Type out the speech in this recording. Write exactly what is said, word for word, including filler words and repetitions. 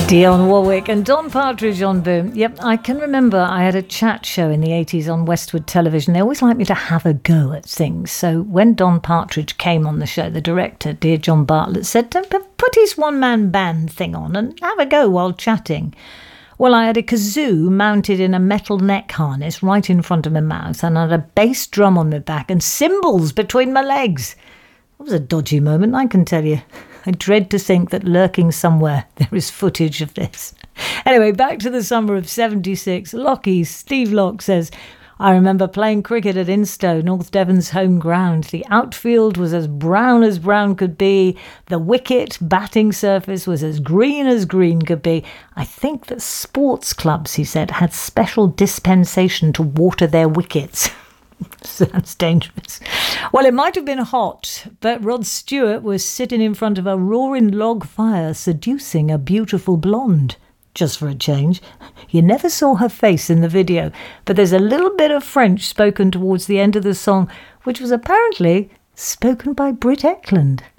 Dionne Warwick and Don Partridge on Boom. Yep, I can remember I had a chat show in the eighties on Westwood Television. They always liked me to have a go at things. So when Don Partridge came on the show, the director, dear John Bartlett, said, put his one-man band thing on and have a go while chatting. Well, I had a kazoo mounted in a metal neck harness right in front of my mouth, and I had a bass drum on my back and cymbals between my legs. It was a dodgy moment, I can tell you. I dread to think that lurking somewhere there is footage of this. Anyway, back to the summer of seventy-six. Lockie, Steve Locke says, I remember playing cricket at Instow, North Devon's home ground. The outfield was as brown as brown could be. The wicket batting surface was as green as green could be. I think that sports clubs, he said, had special dispensation to water their wickets. Sounds dangerous. Well, it might have been hot, but Rod Stewart was sitting in front of a roaring log fire seducing a beautiful blonde. Just for a change. You never saw her face in the video, but there's a little bit of French spoken towards the end of the song, which was apparently spoken by Britt Ekland.